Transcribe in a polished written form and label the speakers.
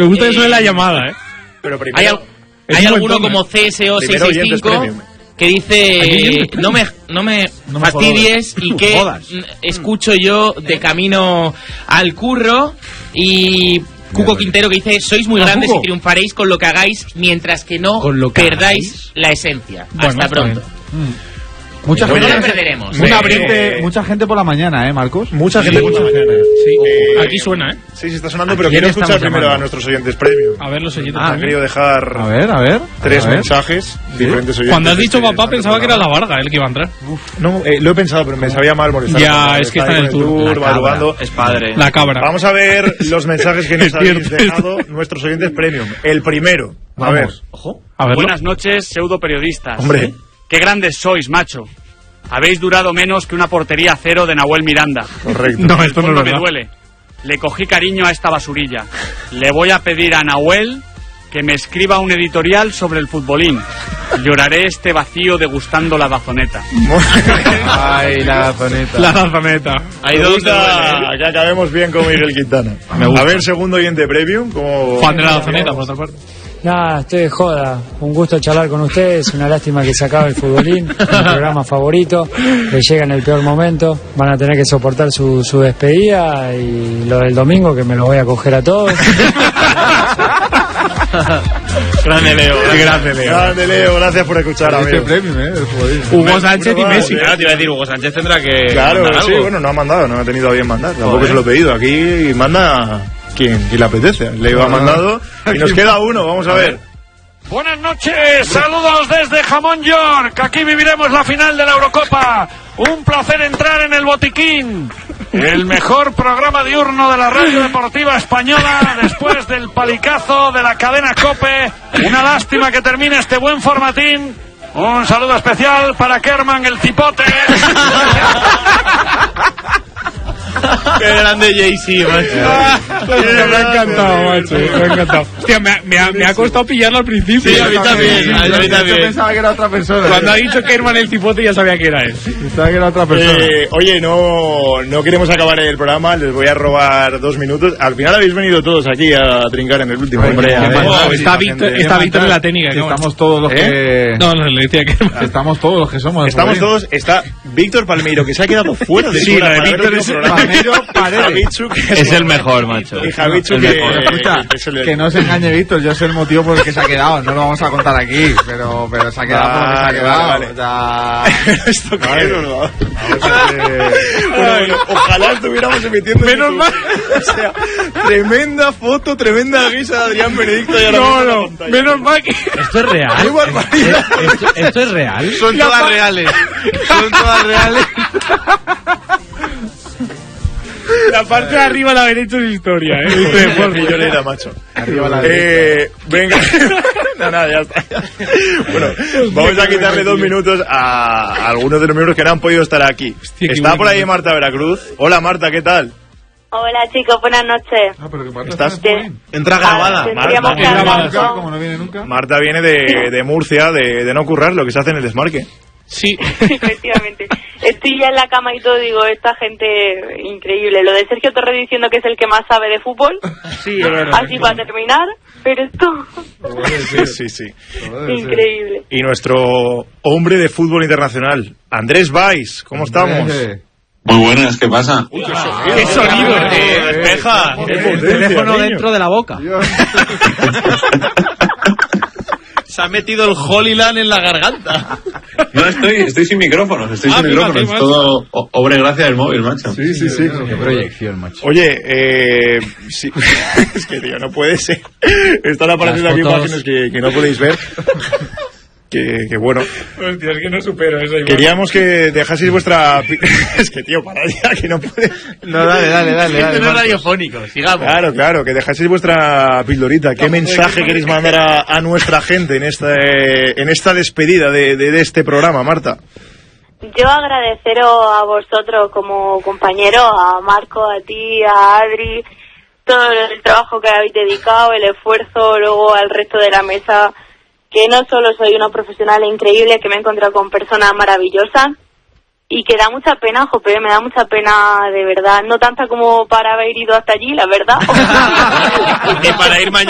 Speaker 1: Me gusta eso de la llamada,
Speaker 2: Pero primero...
Speaker 3: Hay alguno como CSO665 que dice no me fastidies y que escucho yo de camino al curro, y Cuco Quintero que dice sois muy grandes y triunfaréis con lo que hagáis mientras que no perdáis la esencia. Hasta pronto.
Speaker 4: Mucha gente,
Speaker 3: no la perderemos.
Speaker 4: Mucha gente por la mañana, Marcos.
Speaker 2: Mucha gente por la mañana.
Speaker 1: Sí. Aquí suena,
Speaker 2: Sí, se está sonando, pero quiero escuchar primero a nuestros oyentes premium.
Speaker 1: A ver, los oyentes
Speaker 2: Han querido dejar
Speaker 4: a ver,
Speaker 2: tres mensajes diferentes oyentes.
Speaker 1: Cuando has dicho papá pensaba que era la Varga el que iba a entrar.
Speaker 2: No, lo he pensado, pero me sabía mal molestar.
Speaker 1: Ya, es que está en el tour.
Speaker 2: Madrugando.
Speaker 3: Es padre.
Speaker 1: La cabra.
Speaker 2: Vamos a ver los mensajes que nos habéis dejado nuestros oyentes premium. El primero. A ver.
Speaker 1: Ojo.
Speaker 5: Buenas noches, pseudo periodistas.
Speaker 2: Hombre.
Speaker 5: Qué grandes sois, macho. Habéis durado menos que una portería cero de Nahuel Miranda.
Speaker 2: Correcto.
Speaker 1: No, esto no es verdad.
Speaker 5: Me duele. Le cogí cariño a esta basurilla. Le voy a pedir a Nahuel que me escriba un editorial sobre el futbolín. Lloraré este vacío degustando la dazoneta.
Speaker 4: Ay, la dazoneta.
Speaker 1: La dazoneta.
Speaker 2: Hay dos que acabemos bien con Miguel Quintana. A ver, segundo oyente premium. Como...
Speaker 1: Fan de la dazoneta, por otra parte.
Speaker 6: Nada, estoy de joda. Un gusto charlar con ustedes. Una lástima que se acabe el futbolín, mi programa favorito. Le llega en el peor momento. Van a tener que soportar su despedida y lo del domingo, que me lo voy a coger a todos.
Speaker 3: Grande Leo.
Speaker 2: Grande Leo, gracias por escuchar, amigo.
Speaker 1: Hugo Sánchez y Messi.
Speaker 3: Claro, te iba a decir, Hugo Sánchez tendrá que...
Speaker 2: Claro, sí, bueno, no ha mandado, no ha tenido a bien mandar. Tampoco se lo he pedido. Aquí manda quien le apetece. Le ha mandado y nos queda uno, vamos a ver.
Speaker 7: Buenas noches, saludos desde Jamón York. Aquí viviremos la final de la Eurocopa. Un placer entrar en el botiquín. El mejor programa diurno de la radio deportiva española después del palicazo de la cadena COPE. Una lástima que termine este buen formatín. Un saludo especial para Kerman el Cipote.
Speaker 3: Qué grande Jay-Z, macho.
Speaker 1: Me ha encantado, macho. Me ha encantado. Hostia, me ha costado pillarlo al principio.
Speaker 3: Sí, a mí también.
Speaker 4: Yo pensaba que era otra persona.
Speaker 1: Cuando ha dicho Kerman el Cipote ya sabía que era él.
Speaker 4: Pensaba que era otra persona.
Speaker 2: Oye, no queremos acabar el programa, les voy a robar 2 minutos. Al final habéis venido todos aquí a trincar en el último.
Speaker 3: Hombre,
Speaker 1: Está Víctor en la técnica.
Speaker 4: Estamos todos los que...
Speaker 1: No, le decía que...
Speaker 4: Estamos todos los que somos.
Speaker 2: Estamos todos. Está Víctor Palmeiro, que se ha quedado fuera de
Speaker 1: Sí, la de Víctor es
Speaker 3: es el mejor, macho.
Speaker 2: Y Javichu
Speaker 4: que no se engañe Víctor, yo sé el motivo por el que se ha quedado, no lo vamos a contar aquí, pero se ha quedado por lo que se ha quedado.
Speaker 2: Vale.
Speaker 4: O sea...
Speaker 2: Esto que es, ¿no? Bueno, ojalá estuviéramos emitiendo.
Speaker 1: Menos mal.
Speaker 2: O sea, tremenda foto, tremenda guisa de Adrián Benedicto.
Speaker 1: No, menos mal que...
Speaker 3: ¿Esto es real?
Speaker 2: ¡Qué barbaridad!
Speaker 3: ¿Esto es real?
Speaker 4: Son todas reales. Son todas reales.
Speaker 1: La parte de arriba la habéis hecho de historia,
Speaker 2: Millonera, macho.
Speaker 4: Arriba la derecha.
Speaker 2: Venga. Nada, ya está. Bueno, vamos a quitarle 2 minutos a algunos de los miembros que no han podido estar aquí.
Speaker 1: Hostia,
Speaker 2: está por ahí Marta Veracruz. Hola Marta, ¿qué tal?
Speaker 8: Hola chicos, buenas noches.
Speaker 4: Pero que Marta
Speaker 2: ¿Estás?
Speaker 3: Entra grabada.
Speaker 8: Tendríamos que hablar con...
Speaker 4: como no viene nunca.
Speaker 2: Marta viene de Murcia, de no currar lo que se hace en el desmarque.
Speaker 1: Sí.
Speaker 8: Efectivamente. Estoy ya en la cama y todo, digo, esta gente increíble. Lo de Sergio Torres diciendo que es el que más sabe de fútbol.
Speaker 1: Sí, es verdad.
Speaker 8: Así para terminar, pero esto...
Speaker 2: Sí.
Speaker 8: Increíble.
Speaker 2: Y nuestro hombre de fútbol internacional, Andrés Valls, ¿cómo estamos?
Speaker 9: Muy buenas, ¿qué pasa?
Speaker 1: ¡Qué sonido!
Speaker 3: Despeja.
Speaker 2: El teléfono
Speaker 3: dentro de la boca. Se ha metido el Holyland en la garganta.
Speaker 9: No, estoy sin micrófonos, Es todo obra y gracia del móvil, macho.
Speaker 2: Sí.
Speaker 4: Qué proyección, macho.
Speaker 2: Oye, sí. Es que, tío, no puede ser. Están apareciendo aquí imágenes que no podéis ver. Que bueno.
Speaker 1: Hostia, es que no supero eso.
Speaker 2: Queríamos que dejaseis vuestra... Es que, tío, para ya, que no puede...
Speaker 4: No, dale.
Speaker 3: Esto no es radiofónico, sigamos.
Speaker 2: Claro, que dejaseis vuestra pildorita. ¿Qué mensaje queréis mandar a nuestra gente en esta despedida de este programa, Marta?
Speaker 8: Yo agradeceros a vosotros como compañeros, a Marco, a ti, a Adri, todo el trabajo que habéis dedicado, el esfuerzo, luego al resto de la mesa... que no solo soy una profesional increíble, que me he encontrado con personas maravillosas y que da mucha pena, Jope, me da mucha pena de verdad, no tanta como para haber ido hasta allí, la verdad.
Speaker 3: Y para ir mañana.